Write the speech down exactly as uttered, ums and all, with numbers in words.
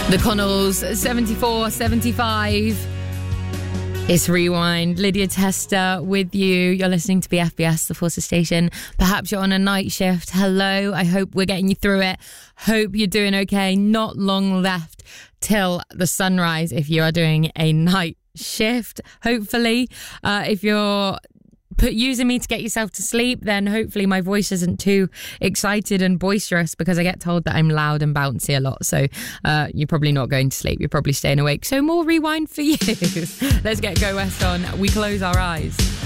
The Connells, seventy-four seventy-five. It's Rewind. Lydia Tester with you. You're listening to B F B S, the Forces Station. Perhaps you're on a night shift. Hello. I hope we're getting you through it. Hope you're doing okay. Not long left till the sunrise if you are doing a night shift, hopefully. Uh, if you're put using me to get yourself to sleep, then hopefully my voice isn't too excited and boisterous, because I get told that I'm loud and bouncy a lot. So uh, you're probably not going to sleep. You're probably staying awake. So more Rewind for you. Let's get Go West on. We close our eyes.